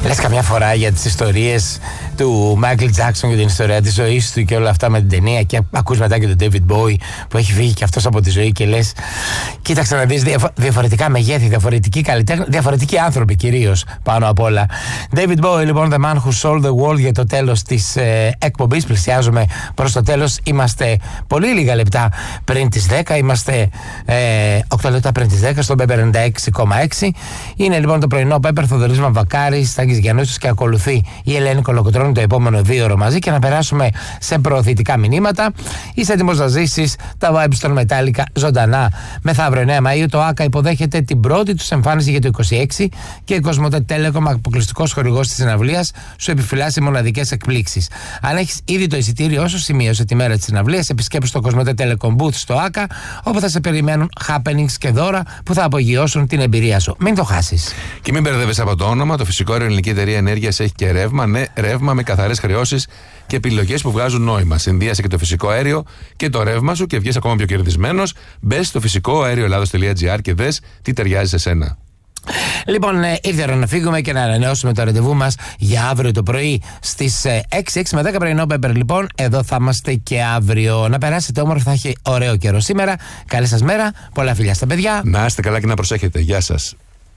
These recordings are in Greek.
Λες καμιά φορά για τις ιστορίες του Μάικλ Τζάκσον και την ιστορία της ζωής του και όλα αυτά με την ταινία, και ακούς μετά και τον David Bowie που έχει φύγει και αυτός από τη ζωή, και λες κοίταξε να δεις διαφορετικά μεγέθη, διαφορετικοί καλλιτέχνες, διαφορετικοί άνθρωποι κυρίως πάνω απ' όλα. David Bowie λοιπόν, The Man Who Sold the World, για το τέλος της εκπομπής. Πλησιάζουμε προς το τέλος, είμαστε πολύ λίγα λεπτά πριν τις 10, είμαστε 8 λεπτά πριν τις 10 στον Pepper 96,6. Είναι λοιπόν το πρωινό Pepper, Θοδωρής Μαυροκάρης, Τάκης Γιαννούσης, και ακολουθεί η Ελένη Κολοκοτρώνη το επόμενο 2ωρο μαζί, και να περάσουμε σε προωθητικά μηνύματα. Είσαι έτοιμος να ζήσεις τα vibes των Metallica ζωντανά? Μεθαύριο 9 Μαΐου το ΆΚΑ υποδέχεται την πρώτη τους εμφάνιση για το 26 και η Κοσμοτέ Telecom, αποκλειστικός χορηγός της συναυλίας, σου επιφυλάσσει μοναδικές εκπλήξεις. Αν έχεις ήδη το εισιτήριό σου, σημείωσε τη μέρα της συναυλίας, επισκέψου το Κοσμοτέ Telecom Booth στο ΆΚΑ, όπου θα σε περιμένουν happenings και δώρα που θα απογειώσουν την εμπειρία σου. Μην το χάσεις. Και μην μπερδεύεσαι από το όνομα. Το Φυσικό Αέριο Ελληνική Εταιρεία Ενέργειας έχει και ρεύμα. Ναι, ρεύμα με καθαρές χρεώσεις και επιλογές που βγάζουν νόημα. Συνδύασε και το φυσικό αέριο και το ρεύμα σου και βγες ακόμα πιο κερδισμένος. Μπες στο φυσικοαέρioελλάδος.gr και δες τι ταιριάζει σε σένα. Λοιπόν, ήρθε ώρα να φύγουμε και να ανανεώσουμε το ραντεβού μας για αύριο το πρωί στις 6 με 10 πρωινό Pepper. Λοιπόν, εδώ θα είμαστε και αύριο. Να περάσετε όμορφα, θα έχει ωραίο καιρό σήμερα. Καλή σας μέρα, πολλά φιλιά στα παιδιά. Να είστε καλά και να προσέχετε. Γεια σας.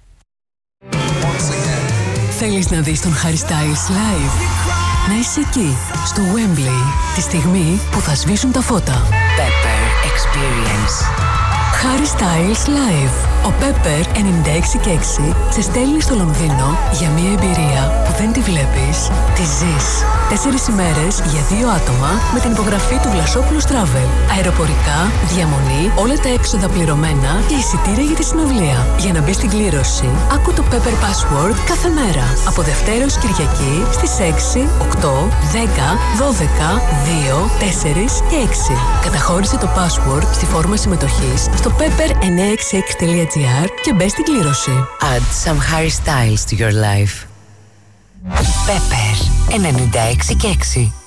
Θέλεις να δεις τον Harry Styles live? Να είσαι εκεί, στο Wembley, τη στιγμή που θα σβήσουν τα φώτα. Pepper Experience. Harry Styles Live. Ο Pepper 96,6 σε στέλνει στο Λονδίνο για μια εμπειρία που δεν τη βλέπεις, τη ζεις. 4 ημέρες για 2 άτομα με την υπογραφή του Βλασόπουλου Travel. Αεροπορικά, διαμονή, όλα τα έξοδα πληρωμένα και εισιτήρια για τη συναυλία. Για να μπεις στην κλήρωση, άκου το Pepper Password κάθε μέρα. Από Δευτέρα ως Κυριακή στις 6, 8, 10, 12, 2, 4 και 6. Καταχώρησε το password στη φόρμα συμμετοχής στο pepper966.gr και μπες στην κλήρωση. Add some Harry Styles to your life. Pepper 96,6.